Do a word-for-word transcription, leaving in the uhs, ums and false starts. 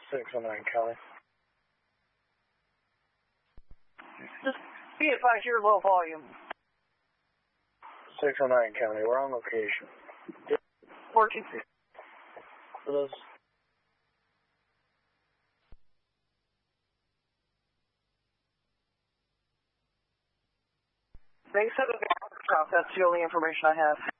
six oh nine County. Just be advised you're low volume. six oh nine County, we're on location. fourteen. For those. They said it was a drop. That's the only information I have.